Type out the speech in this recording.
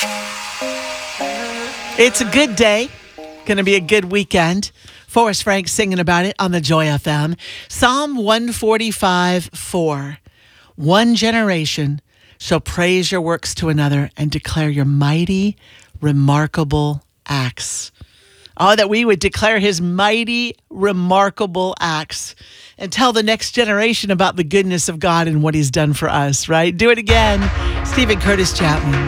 It's a good day. Going to be a good weekend. Forrest Frank singing about it on the Joy FM. Psalm 145:4. One generation shall praise your works to another and declare your mighty, remarkable acts. Oh, that we would declare his mighty, remarkable acts and tell the next generation about the goodness of God and what he's done for us, right? Do it again. Stephen Curtis Chapman.